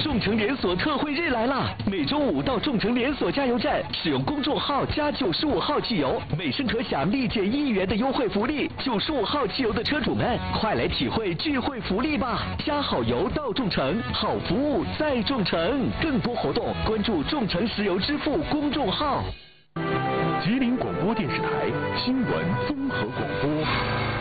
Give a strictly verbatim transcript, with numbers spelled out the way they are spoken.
众诚连锁特惠日来啦！每周五到众诚连锁加油站，使用公众号加九十五号汽油，每升可享立减一元的优惠福利。九十五号汽油的车主们，快来体会聚会福利吧！加好油到众诚，好服务在众诚。更多活动关注众诚石油支付公众号。 吉林广播电视台新闻综合广播。